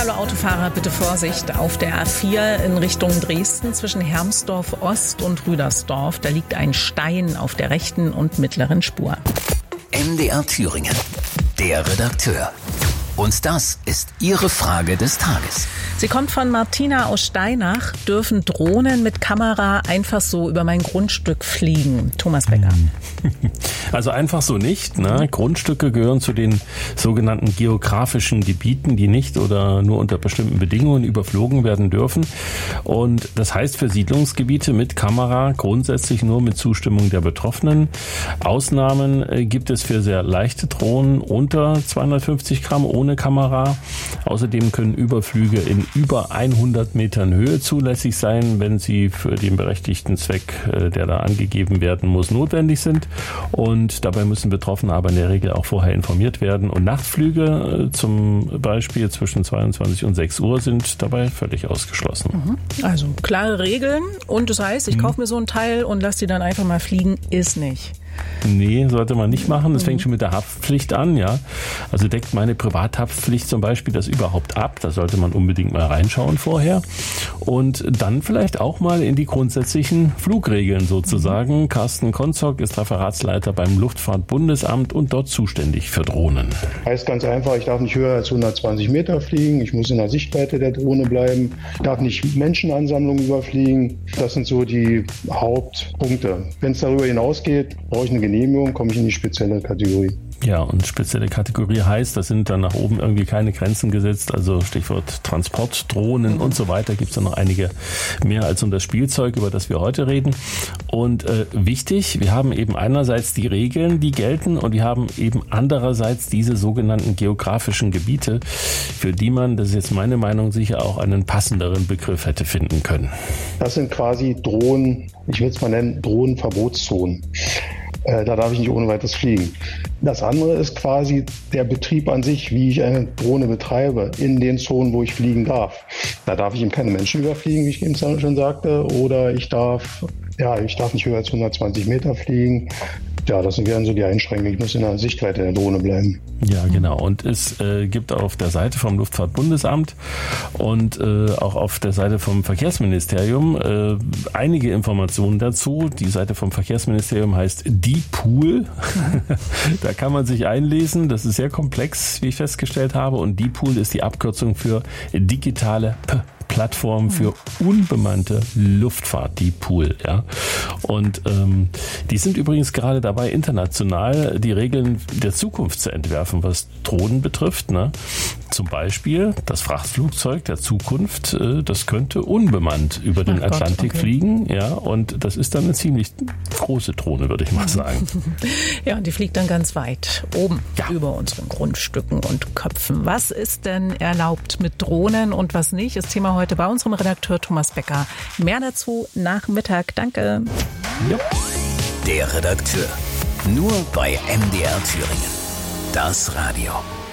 Hallo Autofahrer, bitte Vorsicht auf der A4 in Richtung Dresden zwischen Hermsdorf Ost und Rüdersdorf. Da liegt ein Stein auf der rechten und mittleren Spur. MDR Thüringen, der Redakteur. Und das ist Ihre Frage des Tages. Sie kommt von Martina aus Steinach. Dürfen Drohnen mit Kamera einfach so über mein Grundstück fliegen? Thomas Becker. Also einfach so nicht. Ne? Grundstücke gehören zu den sogenannten geografischen Gebieten, die nicht oder nur unter bestimmten Bedingungen überflogen werden dürfen. Und das heißt für Siedlungsgebiete mit Kamera grundsätzlich nur mit Zustimmung der Betroffenen. Ausnahmen gibt es für sehr leichte Drohnen unter 250 Gramm ohne Kamera. Außerdem können Überflüge in über 100 Metern Höhe zulässig sein, wenn sie für den berechtigten Zweck, der da angegeben werden muss, notwendig sind. Und dabei müssen Betroffene aber in der Regel auch vorher informiert werden. Und Nachtflüge zum Beispiel zwischen 22 und 6 Uhr sind dabei völlig ausgeschlossen. Also klare Regeln. Und das heißt, ich kaufe mir so ein Teil und lasse die dann einfach mal fliegen, ist nicht. Nee, sollte man nicht machen. Das fängt schon mit der Haftpflicht an, ja. Also deckt meine Privathaftpflicht zum Beispiel das überhaupt ab? Da sollte man unbedingt mal reinschauen vorher. Und dann vielleicht auch mal in die grundsätzlichen Flugregeln sozusagen. Carsten Konzog ist Referatsleiter beim Luftfahrtbundesamt und dort zuständig für Drohnen. Heißt ganz einfach, ich darf nicht höher als 120 Meter fliegen. Ich muss in der Sichtweite der Drohne bleiben. Ich darf nicht Menschenansammlungen überfliegen. Das sind so die Hauptpunkte. Wenn es darüber hinausgeht, brauche ich eine Genehmigung, komme ich in die spezielle Kategorie. Ja, und spezielle Kategorie heißt, da sind dann nach oben irgendwie keine Grenzen gesetzt, also Stichwort Transportdrohnen und so weiter, gibt es dann noch einige mehr als um das Spielzeug, über das wir heute reden. Und wichtig, wir haben eben einerseits die Regeln, die gelten, und wir haben eben andererseits diese sogenannten geografischen Gebiete, für die man, das ist jetzt meine Meinung, sicher auch einen passenderen Begriff hätte finden können. Das sind quasi Drohnen, ich will es mal nennen, Drohnenverbotszonen. Da darf ich nicht ohne weiteres fliegen. Das andere ist quasi der Betrieb an sich, wie ich eine Drohne betreibe, in den Zonen, wo ich fliegen darf. Da darf ich eben keine Menschen überfliegen, wie ich eben schon sagte, oder ich darf nicht höher als 120 Meter fliegen. Ja, das wären so die Einschränkungen. Ich muss in der Sichtweite der Drohne bleiben. Ja, genau. Und es gibt auf der Seite vom Luftfahrtbundesamt und auch auf der Seite vom Verkehrsministerium einige Informationen dazu. Die Seite vom Verkehrsministerium heißt DIPOOL. Da kann man sich einlesen. Das ist sehr komplex, wie ich festgestellt habe. Und DIPOOL ist die Abkürzung für digitale Plattform für unbemannte Luftfahrt, DIPOOL, ja. Und die sind übrigens gerade dabei, international die Regeln der Zukunft zu entwerfen, was Drohnen betrifft, ne? Zum Beispiel das Frachtflugzeug der Zukunft, das könnte unbemannt über den Atlantik fliegen, ja, und das ist dann eine ziemlich große Drohne, würde ich mal sagen. Ja, und die fliegt dann ganz weit oben über unseren Grundstücken und Köpfen. Was ist denn erlaubt mit Drohnen und was nicht? Das Thema heute bei unserem Redakteur Thomas Becker. Mehr dazu nach Mittag. Danke. Ja. Der Redakteur. Nur bei MDR Thüringen. Das Radio.